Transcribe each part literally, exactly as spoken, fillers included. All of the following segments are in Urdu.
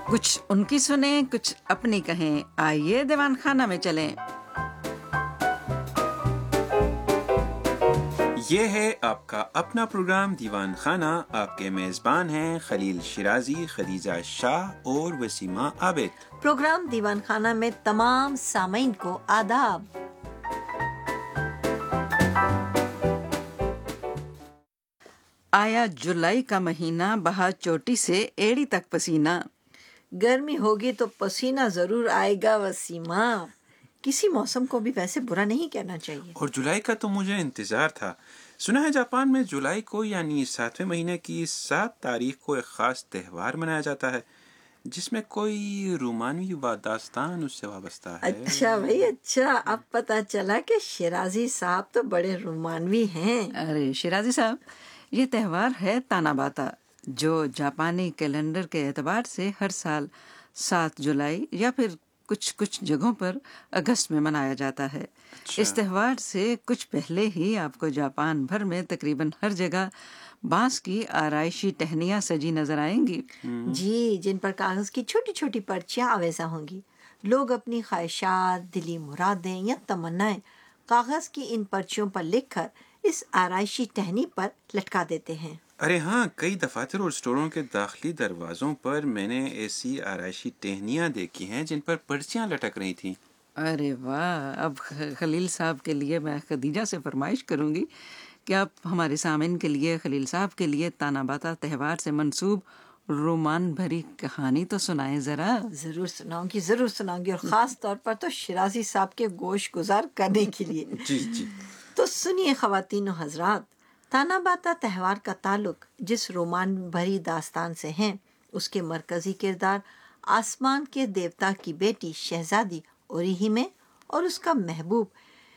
کچھ ان کی سنیں، کچھ اپنی کہیں، آئیے دیوان خانہ میں چلیں۔ یہ ہے آپ کا اپنا پروگرام دیوان خانہ۔ آپ کے میزبان ہیں خلیل شیرازی، خدیجہ شاہ اور وسیمہ عابد۔ پروگرام دیوان خانہ میں تمام سامعین کو آداب۔ آیا جولائی کا مہینہ، بہا چوٹی سے ایڑی تک پسینہ۔ گرمی ہوگی تو پسینہ ضرور آئے گا وسیمہ۔ کسی موسم کو بھی ویسے برا نہیں کہنا چاہیے۔ اور جولائی کا تو مجھے انتظار تھا۔ سنا ہے جاپان میں جولائی کو یعنی ساتویں مہینے کی سات تاریخ کو ایک خاص تہوار منایا جاتا ہے جس میں کوئی رومانوی و داستان اس سے وابستہ ہے۔ اچھا بھائی اچھا، اب پتہ چلا کہ شیرازی صاحب تو بڑے رومانوی ہیں۔ ارے شیرازی صاحب، یہ تہوار ہے تاناباتا، جو جاپانی کیلنڈر کے اعتبار سے ہر سال سات جولائی یا پھر کچھ کچھ جگہوں پر اگست میں منایا جاتا ہے۔ اچھا۔ اس تہوار سے کچھ پہلے ہی آپ کو جاپان بھر میں تقریباً ہر جگہ بانس کی آرائشی ٹہنیاں سجی نظر آئیں گی۔ جی، جن پر کاغذ کی چھوٹی چھوٹی پرچیاں آویزاں ہوں گی۔ لوگ اپنی خواہشات، دلی مرادیں یا تمنائیں کاغذ کی ان پرچیوں پر لکھ کر اس آرائشی ٹہنی پر لٹکا دیتے ہیں۔ ارے ہاں، کئی دفاتر اور اسٹوروں کے داخلی دروازوں پر میں نے ایسی آرائشی ٹہنیاں دیکھی ہیں جن پر پرچیاں لٹک رہی تھیں۔ ارے واہ، اب خلیل صاحب کے لیے میں خدیجہ سے فرمائش کروں گی کہ آپ ہمارے سامعین کے لیے، خلیل صاحب کے لیے تاناباتا تہوار سے منسوب رومان بھری کہانی تو سنائیں ذرا۔ ضرور سناؤں گی، ضرور سناؤں گی، اور خاص طور پر تو شیرازی صاحب کے گوش گزار کرنے کے لیے۔ جی جی۔ تو سنیے خواتین و حضرات، تاناباتا تہوار کا تعلق جس رومان بھری داستان سے ہے، اس کے مرکزی کردار آسمان کے دیوتا کی بیٹی شہزادی اوریہیمے اور اس کا محبوب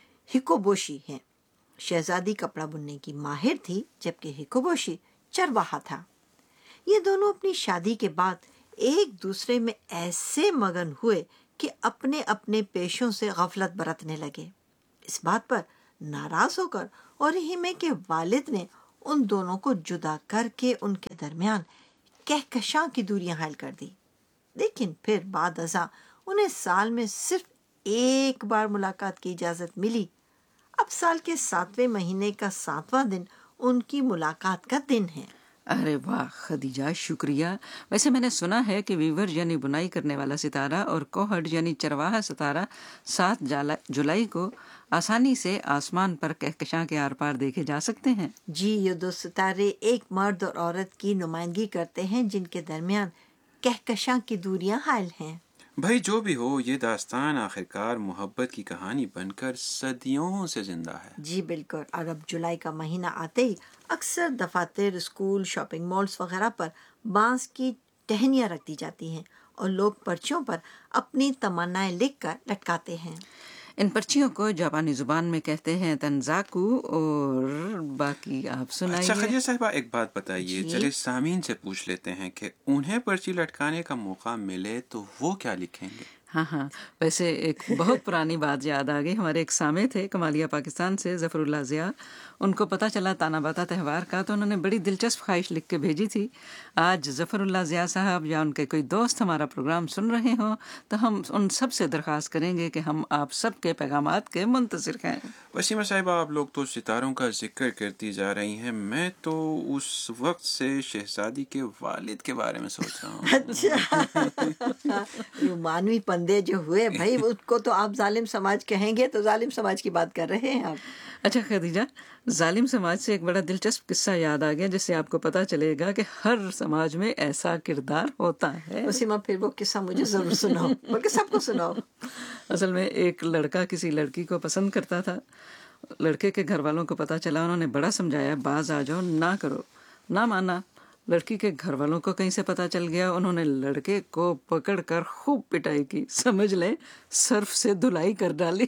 ہکوبوشی ہیں۔ شہزادی کپڑا بننے کی ماہر تھی جبکہ ہکوبوشی چرواہا تھا۔ یہ دونوں اپنی شادی کے بعد ایک دوسرے میں ایسے مگن ہوئے کہ اپنے اپنے پیشوں سے غفلت برتنے لگے۔ اس بات پر ناراض ہو کر اوریہیمے کے والد نے ان دونوں کو جدا کر کے ان کے درمیان کہکشاں کی دوریاں حائل کر دی۔ لیکن پھر بعد ازاں انہیں سال میں صرف ایک بار ملاقات کی اجازت ملی۔ اب سال کے ساتویں مہینے کا ساتواں دن ان کی ملاقات کا دن ہے۔ ارے واہ خدیجہ، شکریہ۔ ویسے میں نے سنا ہے کہ ویور یعنی بنائی کرنے والا ستارہ اور کوہڈ یعنی چرواہا ستارہ سات جولائی کو آسانی سے آسمان پر کہکشاں کے آر پار دیکھے جا سکتے ہیں۔ جی، یہ دو ستارے ایک مرد اور عورت کی نمائندگی کرتے ہیں جن کے درمیان کہکشاں کی دوریاں حائل ہیں۔ بھائی جو بھی ہو، یہ داستان آخرکار محبت کی کہانی بن کر صدیوں سے زندہ ہے۔ جی بالکل، اور اب جولائی کا مہینہ آتے ہی اکثر دفاتر، اسکول، شاپنگ مالز وغیرہ پر بانس کی ٹہنیاں رکھ دی جاتی ہیں اور لوگ پرچیوں پر اپنی تمنائیں لکھ کر لٹکاتے ہیں۔ ان پرچیوں کو جاپانی زبان میں کہتے ہیں تنزاکو، اور باقی آپ سنائیے۔ اچھا خدیجہ صاحبہ، ایک بات بتائیے، جی؟ چلے سامعین سے پوچھ لیتے ہیں کہ انہیں پرچی لٹکانے کا موقع ملے تو وہ کیا لکھیں گے؟ ہاں ہاں، ویسے ایک بہت پرانی بات یاد آ گئی۔ ہمارے ایک سامع تھے کمالیہ پاکستان سے، ظفر اللہ ضیاء، ان کو پتہ چلا تاناباتا تہوار کا تو انہوں نے بڑی دلچسپ خواہش لکھ کے بھیجی تھی۔ آج ظفر اللہ ضیاء صاحب یا ان کے کوئی دوست ہمارا پروگرام سن رہے ہوں تو ہم ان سب سے درخواست کریں گے کہ ہم آپ سب کے پیغامات کے منتظر ہیں۔ وسیمہ صاحبہ، آپ لوگ تو ستاروں کا ذکر کرتی جا رہی ہیں، میں تو اس وقت سے شہزادی کے والد کے بارے میں سوچ رہا ہوں۔ اچھا، رومانوی پندے جو ہوئے بھائی، ان کو تو آپ ظالم سماج کہیں گے تو ظالم سماج کی بات کر رہے ہیں آپ۔ اچھا خدیجہ، ظالم سماج سے ایک بڑا دلچسپ قصہ یاد آ گیا جس سے آپ کو پتہ چلے گا کہ ہر سماج میں ایسا کردار ہوتا ہے۔ وسیمہ پھر وہ قصہ مجھے ضرور سناؤ، بلکہ سب کو سناؤ۔ اصل میں ایک لڑکا کسی لڑکی کو پسند کرتا تھا۔ لڑکے کے گھر والوں کو پتہ چلا، انہوں نے بڑا سمجھایا، باز آ جاؤ، نہ کرو، نہ مانا۔ لڑکی کے گھر والوں کو کہیں سے پتہ چل گیا، انہوں نے لڑکے کو پکڑ کر خوب پٹائی کی، سمجھ لیں صرف سے دھلائی کر ڈالی۔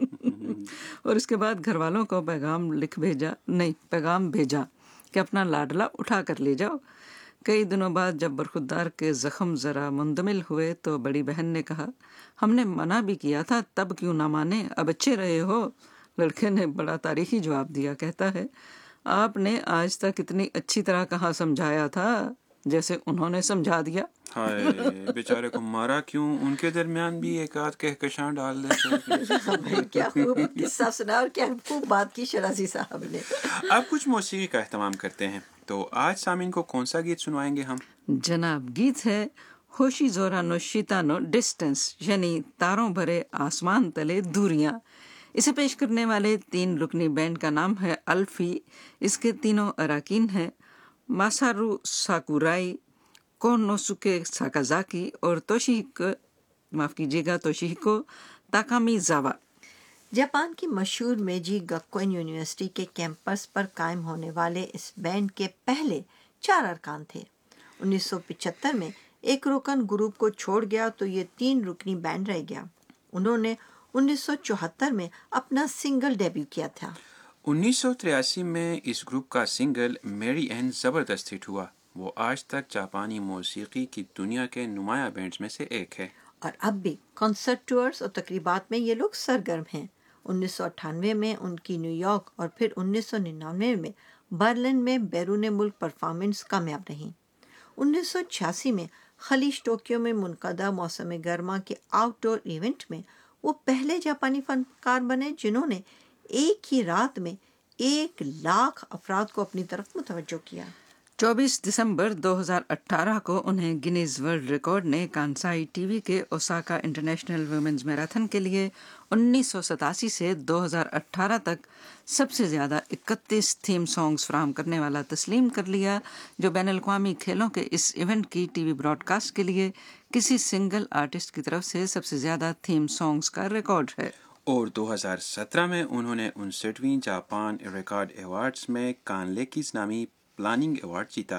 اور اس کے بعد گھر والوں کو پیغام لکھ بھیجا نہیں پیغام بھیجا کہ اپنا لاڈلا اٹھا کر لے جاؤ۔ کئی دنوں بعد جب برخوردار کے زخم ذرا مندمل ہوئے تو بڑی بہن نے کہا، ہم نے منع بھی کیا تھا، تب کیوں نہ مانے، اب اچھے رہے ہو۔ لڑکے نے بڑا تاریخی جواب دیا، کہتا ہے، آپ نے آج تک اتنی اچھی طرح کہاں سمجھایا تھا، جیسے انہوں نے سمجھا دیا۔ ہائے بیچارے کو مارا کیوں؟ ان کے درمیان بھی ایک آدھ کہکشاں ڈال دیتے۔ کیا خوب قصہ سنا اور کیا خوب بات کی شرازی صاحب نے۔ اب کچھ موسیقی کا اہتمام کرتے ہیں، تو آج سامعین کو کون سا گیت سنوائیں گے ہم؟ جناب گیت ہے ہوشی زورانو شیتانو ڈسٹنس، یعنی تاروں بھرے آسمان تلے دوریاں۔ اسے پیش کرنے والے تین رکنی بینڈ کا نام ہے الفی۔ اس کے تینوں اراکین ہیں ماسارو ساکورائی، کونوسوکے ساکازاکی اور توشیہیکو معاف کیجیے گا توشیہیکو تاکامیزاوا۔ جاپان کی مشہور میجی گکوین یونیورسٹی کے کیمپس پر قائم ہونے والے اس بینڈ کے پہلے چار ارکان تھے۔ انیس سو پچہتر میں ایک رکن گروپ کو چھوڑ گیا تو یہ تین رکنی بینڈ رہ گیا۔ انہوں نے انیس سو چوہتر میں اپنا سنگل ڈیبیو کیا تھا۔ انیس سو تریاسی میں اس گروپ کا سنگل میری این زبردست ہٹ ہوا۔ وہ آج تک جاپانی موسیقی کی دنیا کے نمایاں بینڈز میں سے ایک ہے، اور اب بھی کنسرٹ ٹورز اور تقریبات میں یہ لوگ سرگرم ہیں۔ انیس سو اٹھانوے میں ان کی نیو یارک اور پھر انیس سو ننانوے میں برلن میں بیرون ملک پرفارمنس کامیاب رہیں۔ انیس سو چھیاسی میں خلیج ٹوکیو میں منعقدہ موسم گرما کے آؤٹ ڈور ایونٹ میں وہ پہلے جاپانی فنکار بنے جنہوں نے ایک ہی رات میں ایک لاکھ افراد کو اپنی طرف متوجہ کیا۔ چوبیس دسمبر دو ہزار اٹھارہ کو انہیں گینیز ورلڈ ریکارڈ نے کانسائی ٹی وی کے اوساکا انٹرنیشنل ویمنز میراتھن کے لیے انیس سو ستاسی سے دو ہزار اٹھارہ تک سب سے زیادہ اکتیس تھیم سانگز فراہم کرنے والا تسلیم کر لیا، جو بین الاقوامی کھیلوں کے اس ایونٹ کی ٹی وی براڈ کاسٹ کے لیے کسی سنگل آرٹسٹ کی طرف سے سب سے زیادہ تھیم سانگز کا ریکارڈ ہے۔ اور دو ہزار سترہ میں انہوں نے انسٹھویں جاپان ریکارڈ ایوارڈز میں کانلیکیز نامی پلاننگ ایوارڈ جیتا۔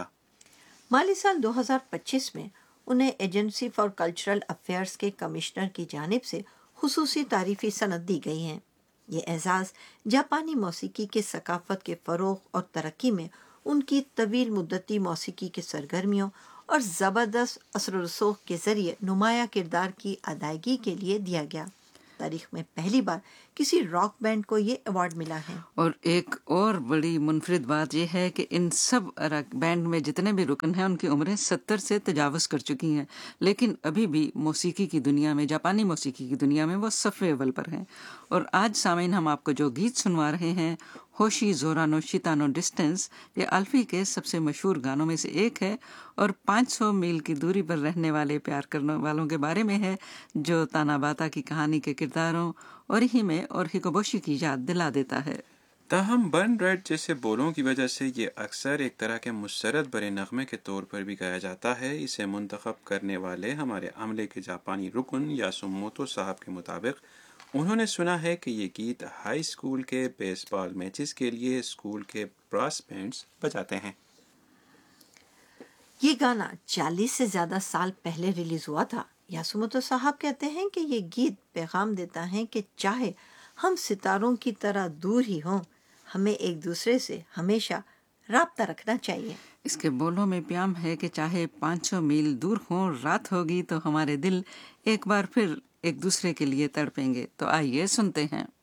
مالی سال دو ہزار پچیس میں انہیں ایجنسی فار کلچرل افیئرز کے کمشنر کی جانب سے خصوصی تعریفی سند دی گئی ہے۔ یہ اعزاز جاپانی موسیقی کے ثقافت کے فروغ اور ترقی میں ان کی طویل مدتی موسیقی کے سرگرمیوں اور زبردست اثر و رسوخ کے ذریعے نمایاں کردار کی ادائیگی کے لیے دیا گیا۔ تاریخ میں پہلی بار کسی راک بینڈ کو یہ ایوارڈ ملا ہے۔ اور ایک اور بڑی منفرد بات یہ ہے کہ ان سب بینڈ میں جتنے بھی رکن ہیں ان کی عمریں ستر سے تجاوز کر چکی ہیں، لیکن ابھی بھی موسیقی کی دنیا میں، جاپانی موسیقی کی دنیا میں وہ صف اول پر ہیں۔ اور آج سامعین ہم آپ کو جو گیت سنوا رہے ہیں ہوشی زورانو شیتانو ڈسٹنس، یہ الفی کے سب سے مشہور گانوں میں سے ایک ہے اور پانچ سو میل کی دوری پر رہنے والے پیار کرنے والوں کے بارے میں ہے، جو تاناباتا کی کہانی کے کرداروں اور ہی میں اور ہکوبوشی کی یاد دلا دیتا ہے۔ تاہم برن ریڈ جیسے بولوں کی وجہ سے یہ اکثر ایک طرح کے مسرت برے نغمے کے طور پر بھی گایا جاتا ہے۔ اسے منتخب کرنے والے ہمارے عملے کے جاپانی رکن یاسوموتو صاحب کے مطابق انہوں نے سنا ہے کہ یہ گیت ہائی اسکول کے بیس بال میچز کے لیے اسکول کے براس بینڈز بجاتے ہیں۔ یہ گانا چالیس سے زیادہ سال پہلے ریلیز ہوا تھا۔ یاسوموتو صاحب کہتے ہیں کہ یہ گیت پیغام دیتا ہے کہ چاہے ہم ستاروں کی طرح دور ہی ہوں، ہمیں ایک دوسرے سے ہمیشہ رابطہ رکھنا چاہیے۔ اس کے بولوں میں پیام ہے کہ چاہے پانچ سو میل دور ہوں، رات ہوگی تو ہمارے دل ایک بار پھر ایک دوسرے کے لیے تڑپیں گے۔ تو آئیے سنتے ہیں۔